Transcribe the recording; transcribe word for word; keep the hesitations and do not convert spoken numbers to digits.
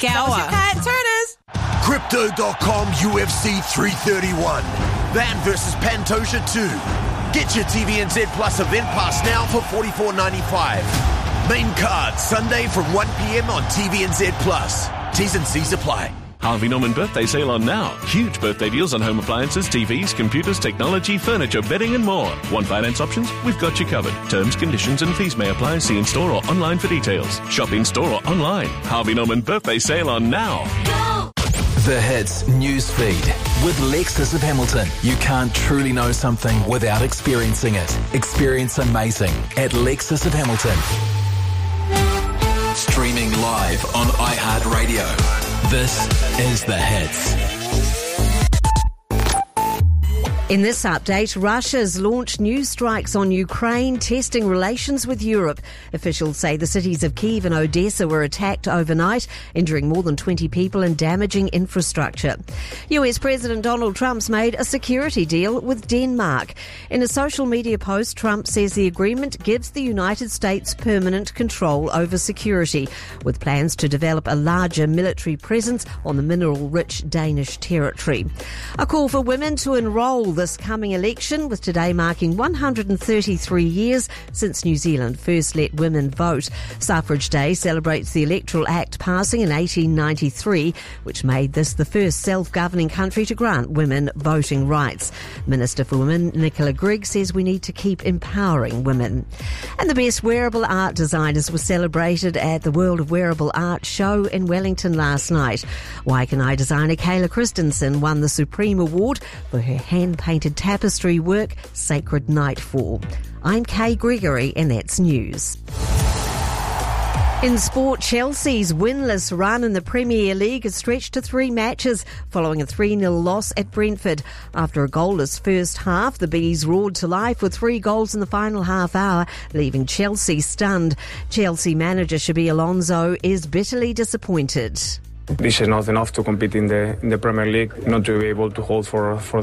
hour. Pat Turners. Crypto dot com U F C three thirty-one. Van versus Pantoja two. Get your T V N Z Plus event pass now for forty-four ninety-five. Main card Sunday from one p.m. on T V N Z Plus. T's and C's apply. Harvey Norman birthday sale on now. Huge birthday deals on home appliances, T Vs, computers, technology, furniture, bedding and more. Want finance options? We've got you covered. Terms, conditions and fees may apply. See in store or online for details. Shop in store or online. Harvey Norman birthday sale on now. Go! The Hits news feed with Lexus of Hamilton. You can't truly know something without experiencing it. Experience amazing at Lexus of Hamilton. Streaming live on iHeartRadio. This is The Hits. In this update, Russia's launched new strikes on Ukraine, testing relations with Europe. Officials say the cities of Kyiv and Odessa were attacked overnight, injuring more than twenty people and damaging infrastructure. U S President Donald Trump's made a security deal with Denmark. In a social media post, Trump says the agreement gives the United States permanent control over security, with plans to develop a larger military presence on the mineral-rich Danish territory. A call for women to enrol this coming election, with today marking one hundred thirty-three years since New Zealand first let women vote. Suffrage Day celebrates the Electoral Act passing in eighteen ninety-three, which made this the first self-governing country to grant women voting rights. Minister for Women Nicola Grigg says we need to keep empowering women. And the best wearable art designers were celebrated at the World of Wearable Art show in Wellington last night. Waikanae designer Kayla Christensen won the Supreme Award for her hand-painted tapestry work, Sacred Nightfall. I'm Kay Gregory, and that's news. In sport, Chelsea's winless run in the Premier League has stretched to three matches following a three nil loss at Brentford. After a goalless first half, the Bees roared to life with three goals in the final half hour, leaving Chelsea stunned. Chelsea manager Xabi Alonso is bitterly disappointed. This is not enough to compete in the in the Premier League, not to be able to hold for for